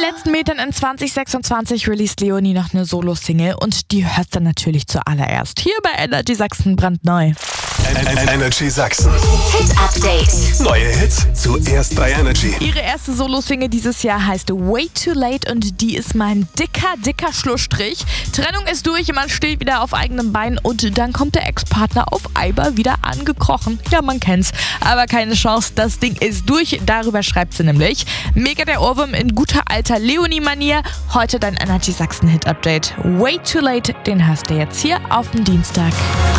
letzten Metern in 2026 released Leonie noch eine Solo-Single und die hörst du natürlich zuallererst hier bei Energy Sachsen brandneu. Energy Sachsen. Hit Update. Neue Hits zuerst bei Energy. Ihre erste Solo-Single dieses Jahr heißt Way Too Late und die ist mal ein dicker Schlussstrich. Trennung ist durch, man steht wieder auf eigenen Beinen und dann kommt der Ex-Partner auf Eiber wieder angekrochen. Ja, man kennt's, aber keine Chance, das Ding ist durch. Darüber schreibt sie nämlich. Mega der Ohrwurm in guter alter Leonie-Manier. Heute dein Energy Sachsen Hit Update. Way Too Late, den hörst du jetzt hier auf dem Dienstag.